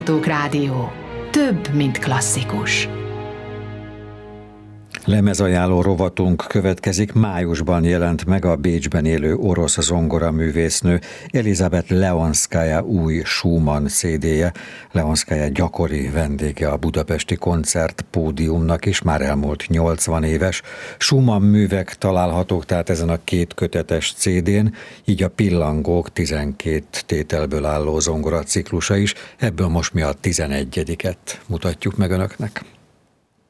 Rádió. Több, mint klasszikus. Lemezajánló rovatunk következik. Májusban jelent meg a Bécsben élő orosz zongoraművésznő Elizabeth Leonszkaja új Schumann CD-je. Leonszkaja gyakori vendége a budapesti koncertpódiumnak is, már elmúlt 80 éves. Schumann művek találhatók tehát ezen a két kötetes CD-n, így a Pillangók 12 tételből álló zongora ciklusa is. Ebből most mi a 11-et mutatjuk meg önöknek.